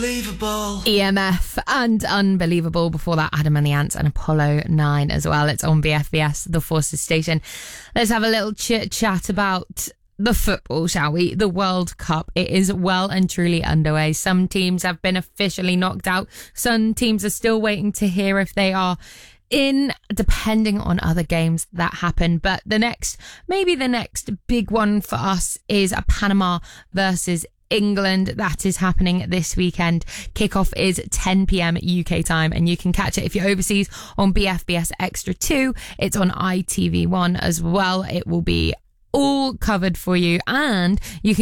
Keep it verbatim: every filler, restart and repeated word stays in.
Unbelievable. E M F and Unbelievable. Before that, Adam and the Ants and Apollo nine as well. It's on B F B S, the Forces Station. Let's have a little chit chat about the football, shall we? The World Cup. It is well and truly underway. Some teams have been officially knocked out. Some teams are still waiting to hear if they are in, depending on other games that happen. But the next, maybe the next big one for us is a Panama versus England. That is happening this weekend. Kickoff is ten p.m. U K time, and you can catch it if you're overseas on B F B S Extra two. It's on I T V one as well. It will be all covered for you, and you can